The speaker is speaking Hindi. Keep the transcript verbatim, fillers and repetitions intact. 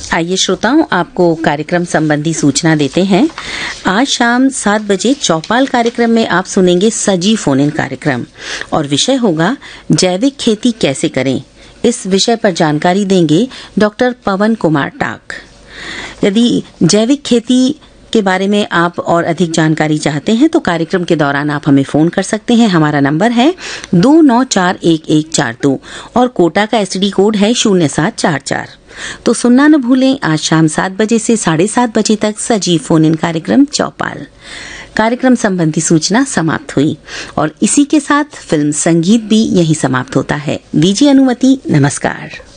आइए श्रोताओं, आपको कार्यक्रम संबंधी सूचना देते हैं। आज शाम सात बजे चौपाल कार्यक्रम में आप सुनेंगे सजी फोन इन कार्यक्रम और विषय होगा जैविक खेती कैसे करें। इस विषय पर जानकारी देंगे डॉक्टर पवन कुमार टाक। यदि जैविक खेती के बारे में आप और अधिक जानकारी चाहते हैं तो कार्यक्रम के दौरान आप हमें फोन कर सकते हैं। हमारा नंबर है दो नौ चार एक एक चार दो और कोटा का एसटीडी कोड है शून्य सात चार चार। तो सुनना न भूलें, आज शाम सात बजे से साढ़े सात बजे तक सजीव फोन इन कार्यक्रम चौपाल। कार्यक्रम संबंधी सूचना समाप्त हुई और इसी के साथ फिल्म संगीत भी यहीं समाप्त होता है। दीजिए अनुमति। नमस्कार।